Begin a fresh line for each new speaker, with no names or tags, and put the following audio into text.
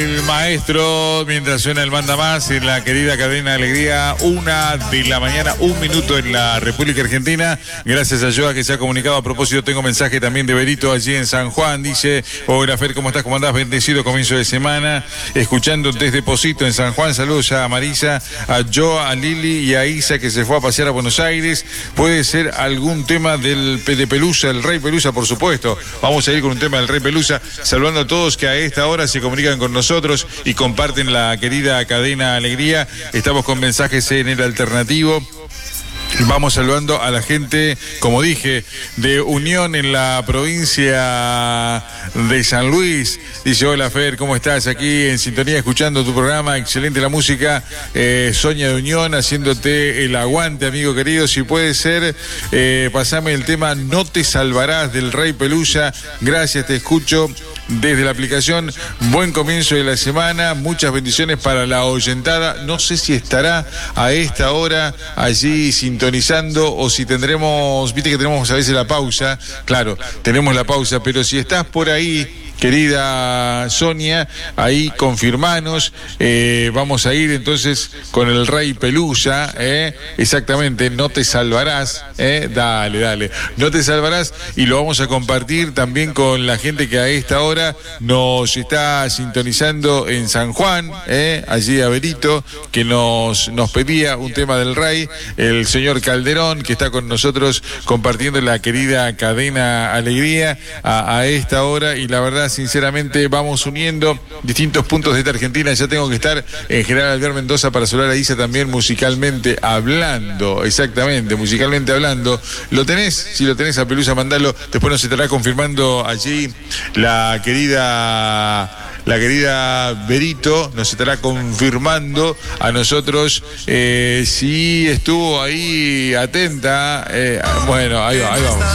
El maestro, mientras suena el manda más en la querida cadena Alegría, 1:00 a.m, 1 minuto en la República Argentina. Gracias a Joa que se ha comunicado. A propósito, tengo mensaje también de Berito allí en San Juan. Dice: hola Fer, ¿cómo estás? ¿Cómo andás? Bendecido comienzo de semana. Escuchando desde Posito en San Juan. Saludos a Marisa, a Joa, a Lili y a Isa que se fue a pasear a Buenos Aires. Puede ser algún tema de Pelusa, el Rey Pelusa, por supuesto. Vamos a ir con un tema del Rey Pelusa. Saludando a todos que a esta hora se comunican con nosotros y comparten la querida cadena Alegría. Estamos con mensajes en el alternativo. Vamos saludando a la gente, como dije, de Unión en la provincia de San Luis. Dice: hola Fer, ¿cómo estás? Aquí en sintonía escuchando tu programa, excelente la música. Sonia de Unión haciéndote el aguante, amigo querido. Si puede ser, pasame el tema No te salvarás del Rey Pelusa. Gracias, te escucho desde la aplicación. Buen comienzo de la semana, muchas bendiciones para la oyentada. No sé si estará a esta hora allí sintonizando o si tendremos, viste que tenemos a veces la pausa. Claro, tenemos la pausa, pero si estás por ahí, querida Sonia, ahí confirmanos. Vamos a ir entonces con el Rey Pelusa, exactamente, No te salvarás, dale, No te salvarás, y lo vamos a compartir también con la gente que a esta hora nos está sintonizando en San Juan, allí a Berito, que nos pedía un tema del Rey, el señor Calderón, que está con nosotros compartiendo la querida cadena Alegría a esta hora, y la verdad, sinceramente, vamos uniendo distintos puntos de esta Argentina. Ya tengo que estar en General Alvear Mendoza para saludar a Isa también, musicalmente hablando. Exactamente, musicalmente hablando. ¿Lo tenés? Si lo tenés a Pelusa, mandalo. Después nos estará confirmando allí la querida Berito, nos estará confirmando a nosotros si estuvo ahí atenta. Bueno, ahí vamos.